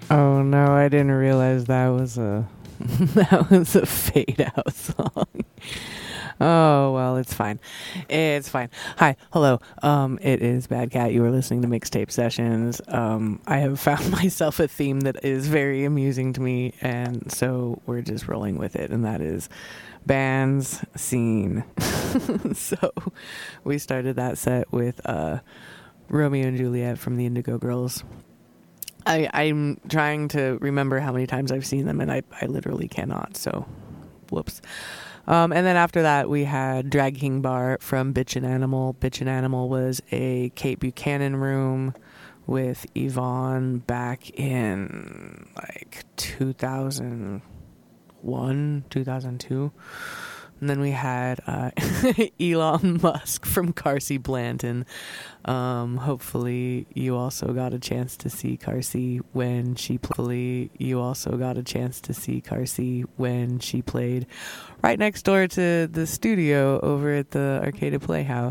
Oh no, I didn't realize that was a that was a fade out song. Oh well, it's fine. It's fine. Hi, hello. It is Bad Cat. You are listening to Mixtape Sessions. I have found myself a theme that is very amusing to me, and so we're just rolling with it, and that is bands scene. So we started that set with Romeo and Juliet from the Indigo Girls. I'm trying to remember how many times I've seen them, and I literally cannot, so whoops. And then after that, we had Drag King Bar from Bitchin' Animal. Bitchin' Animal was a Kate Buchanan room with Yvonne back in like 2001, 2002. And then we had Elon Musk from Carsey Blanton. Hopefully you also got a chance to see Carsey when she played right next door to the studio over at the Arcade Playhouse.